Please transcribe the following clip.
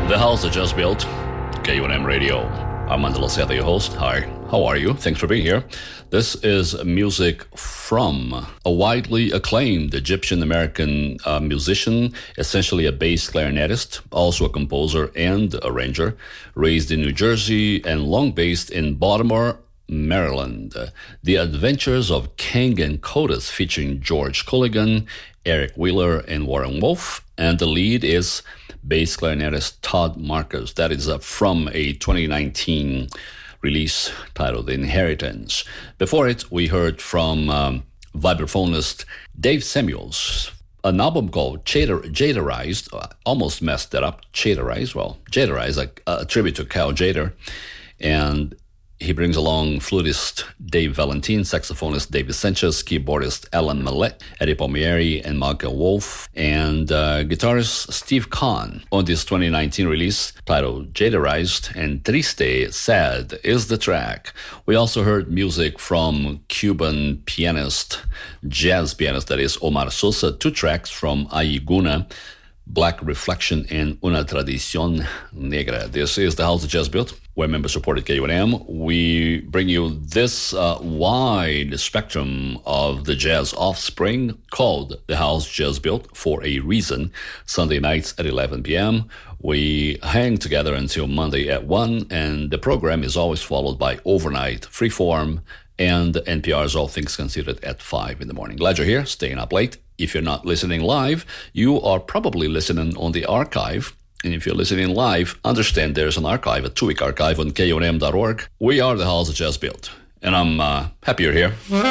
The house that just built, KUNM Radio. I'm Angelo Seta, your host. Hi, how are you? Thanks for being here. This is music from a widely acclaimed Egyptian-American musician, essentially a bass clarinetist, also a composer and arranger, raised in New Jersey and long based in Baltimore, Maryland. The Adventures of Kang and Kodas, featuring George Culligan, Eric Wheeler, and Warren Wolf. And the lead is bass clarinetist Todd Marcus. That is from a 2019 release titled Inheritance. Before it, we heard from vibraphonist Dave Samuels, an album called Jaderized. Almost messed that up. Jaderized, a tribute to Cal Tjader. And he brings along flutist Dave Valentin, saxophonist David Sanchez, keyboardist Alan Millett, Eddie Palmieri, and Michael Wolf, and guitarist Steve Kahn on this 2019 release titled Jaderized, and Triste, Sad is the track. We also heard music from Cuban jazz pianist, that is Omar Sosa, 2 tracks from Aiguna, Black Reflection, and Una Tradición Negra. This is the house that just built, where member-supported KUNM. We bring you this wide spectrum of the jazz offspring called The House Just Built for a reason. Sunday nights at 11 p.m. We hang together until Monday at 1, and the program is always followed by overnight freeform and NPR's All Things Considered at 5 in the morning. Glad you're here, staying up late. If you're not listening live, you are probably listening on the archive. And if you're listening live, understand there's an archive, a 2-week archive on KUNM.org. We are the house that just built. And I'm happy you're here.